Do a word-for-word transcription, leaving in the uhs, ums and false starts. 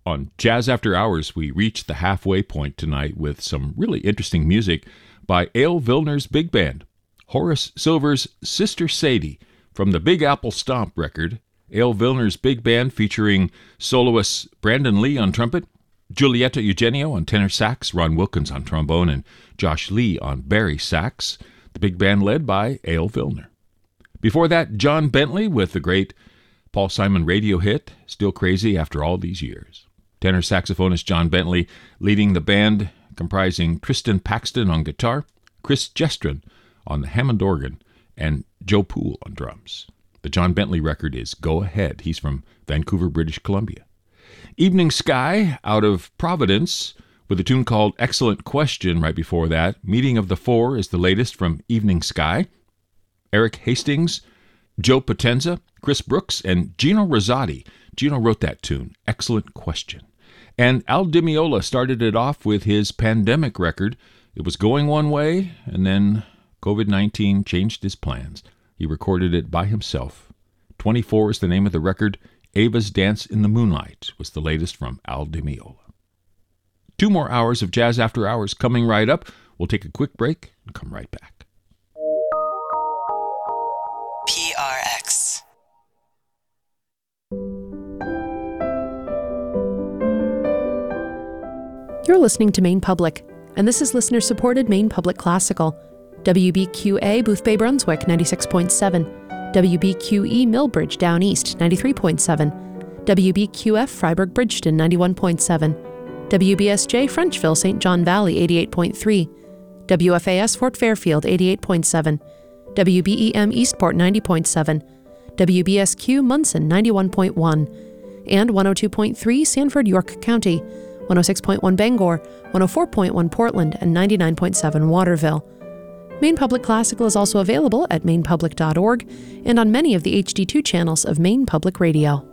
On Jazz After Hours, we reach the halfway point tonight with some really interesting music by Eyal Vilner's Big Band. Horace Silver's Sister Sadie from the Big Apple Stomp record. Eyal Vilner's Big Band featuring soloists Brandon Lee on trumpet, Giulietta Eugenio on tenor sax, Ron Wilkins on trombone, and Josh Lee on bari sax. The big band led by Eyal Vilner. Before that, John Bentley with the great Paul Simon radio hit, Still Crazy After All These Years. Tenor saxophonist John Bentley leading the band, comprising Tristan Paxton on guitar, Chris Jestron on the Hammond organ, and Joe Poole on drums. The John Bentley record is Go Ahead. He's from Vancouver, British Columbia. Evening Sky out of Providence with a tune called Excellent Question right before that. Meeting of the Four is the latest from Evening Sky. Eric Hastings, Joe Potenza, Chris Brooks, and Gino Rosati. Gino wrote that tune, Excellent Question. And Al Di Meola started it off with his Pandemic record. It was going one way, and then covid nineteen changed his plans. He recorded it by himself. twenty-four is the name of the record. Ava's Dance in the Moonlight was the latest from Al Di Meola. Two more hours of Jazz After Hours coming right up. We'll take a quick break and come right back. P R X. You're listening to Maine Public, and this is listener-supported Maine Public Classical. W B Q A Booth Bay Brunswick ninety-six point seven, W B Q E Millbridge Down East ninety-three point seven, W B Q F Freiburg Bridgeton ninety-one point seven, W B S J Frenchville Saint John Valley eighty-eight point three, W F A S Fort Fairfield eighty-eight point seven, W B E M Eastport ninety point seven, W B S Q Munson ninety-one point one, and one oh two point three Sanford York County, one oh six point one Bangor, one oh four point one Portland, and ninety-nine point seven Waterville. Maine Public Classical is also available at maine public dot org and on many of the H D two channels of Maine Public Radio.